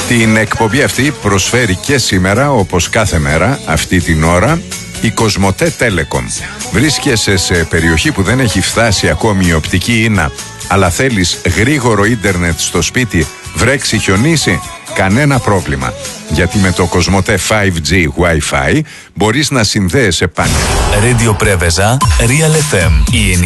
Την εκπομπή αυτή προσφέρει και σήμερα, όπως κάθε μέρα, αυτή την ώρα, η Κοσμοτέ Telecom. Βρίσκεσαι σε περιοχή που δεν έχει φτάσει ακόμη η οπτική ίνα, αλλά θέλεις γρήγορο ίντερνετ στο σπίτι, βρέξει, χιονίσει? Κανένα πρόβλημα. Γιατί με το Κοσμοτέ 5G Wi-Fi μπορείς να συνδέεσαι παντού. Radio Preveza, Real FM.